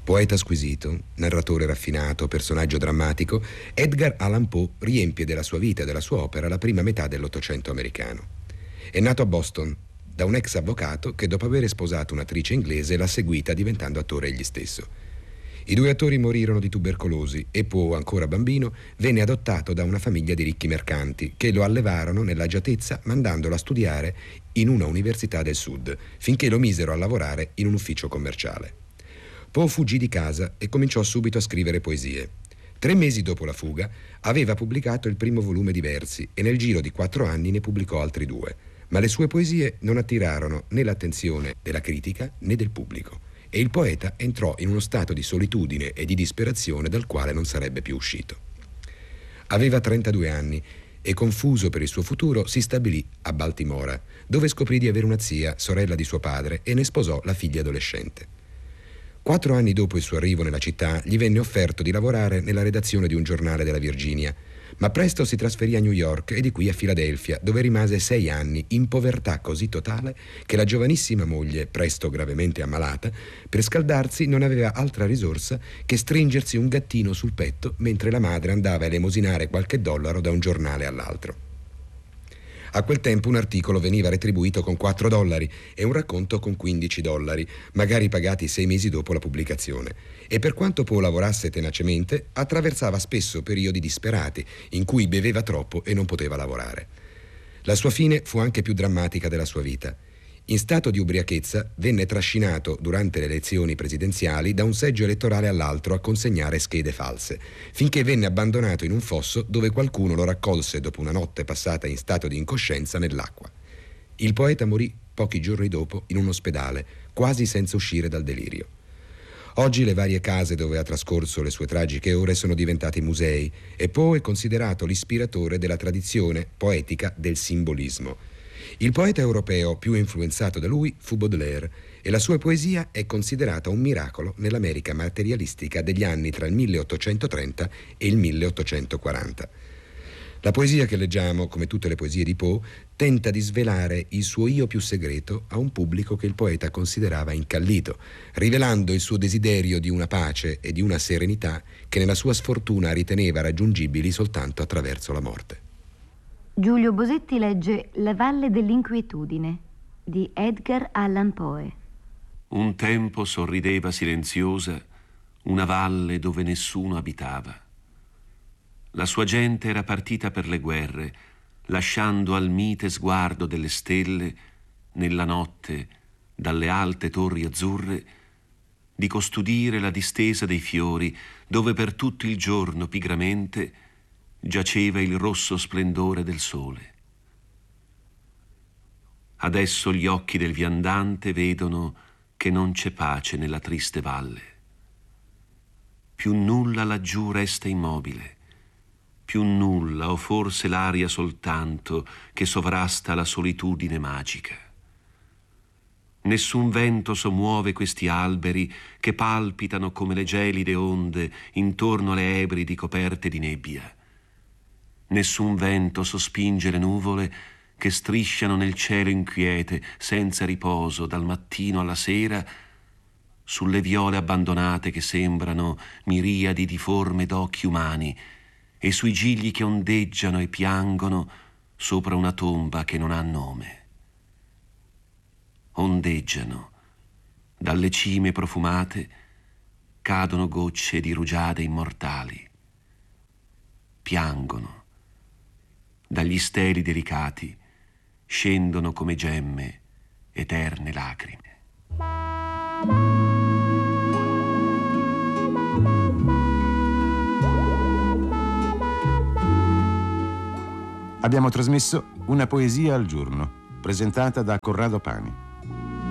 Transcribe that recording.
Poeta squisito, narratore raffinato, personaggio drammatico, Edgar Allan Poe riempie della sua vita e della sua opera la prima metà dell'Ottocento americano. È nato a Boston da un ex avvocato che, dopo aver sposato un'attrice inglese, l'ha seguita diventando attore egli stesso. I due attori morirono di tubercolosi e Poe, ancora bambino, venne adottato da una famiglia di ricchi mercanti che lo allevarono nell'agiatezza mandandolo a studiare in una università del sud, finché lo misero a lavorare in un ufficio commerciale. Poe fuggì di casa e cominciò subito a scrivere poesie. 3 mesi dopo la fuga aveva pubblicato il primo volume di versi e nel giro di 4 anni ne pubblicò altri 2, ma le sue poesie non attirarono né l'attenzione della critica né del pubblico e il poeta entrò in uno stato di solitudine e di disperazione dal quale non sarebbe più uscito. Aveva 32 anni e, confuso per il suo futuro, si stabilì a Baltimora, dove scoprì di avere una zia, sorella di suo padre, e ne sposò la figlia adolescente. 4 anni dopo il suo arrivo nella città gli venne offerto di lavorare nella redazione di un giornale della Virginia, ma presto si trasferì a New York e di qui a Filadelfia, dove rimase 6 anni in povertà così totale che la giovanissima moglie, presto gravemente ammalata, per scaldarsi non aveva altra risorsa che stringersi un gattino sul petto mentre la madre andava a elemosinare qualche dollaro da un giornale all'altro. A quel tempo un articolo veniva retribuito con $4 e un racconto con $15, magari pagati 6 mesi dopo la pubblicazione. E per quanto Poe lavorasse tenacemente, attraversava spesso periodi disperati in cui beveva troppo e non poteva lavorare. La sua fine fu anche più drammatica della sua vita. In stato di ubriachezza venne trascinato durante le elezioni presidenziali da un seggio elettorale all'altro a consegnare schede false, finché venne abbandonato in un fosso dove qualcuno lo raccolse dopo una notte passata in stato di incoscienza nell'acqua. Il poeta morì pochi giorni dopo in un ospedale, quasi senza uscire dal delirio. Oggi le varie case dove ha trascorso le sue tragiche ore sono diventate musei e Poe è considerato l'ispiratore della tradizione poetica del simbolismo. Il poeta europeo più influenzato da lui fu Baudelaire e la sua poesia è considerata un miracolo nell'America materialistica degli anni tra il 1830 e il 1840. La poesia che leggiamo, come tutte le poesie di Poe, tenta di svelare il suo io più segreto a un pubblico che il poeta considerava incallito, rivelando il suo desiderio di una pace e di una serenità che nella sua sfortuna riteneva raggiungibili soltanto attraverso la morte. Giulio Bosetti legge La valle dell'inquietudine di Edgar Allan Poe. Un tempo sorrideva silenziosa una valle dove nessuno abitava. La sua gente era partita per le guerre, lasciando al mite sguardo delle stelle, nella notte, dalle alte torri azzurre, di custodire la distesa dei fiori, dove per tutto il giorno pigramente giaceva il rosso splendore del sole. Adesso gli occhi del viandante vedono che non c'è pace nella triste valle. Più nulla laggiù resta immobile, più nulla, o forse l'aria soltanto, che sovrasta la solitudine magica. Nessun vento sommuove questi alberi che palpitano come le gelide onde intorno alle Ebridi coperte di nebbia. Nessun vento sospinge le nuvole che strisciano nel cielo inquiete, senza riposo, dal mattino alla sera, sulle viole abbandonate che sembrano miriadi di forme d'occhi umani e sui gigli che ondeggiano e piangono sopra una tomba che non ha nome. Ondeggiano, dalle cime profumate cadono gocce di rugiade immortali. Piangono, dagli steli delicati scendono come gemme eterne lacrime. Abbiamo trasmesso Una poesia al giorno, presentata da Corrado Pani.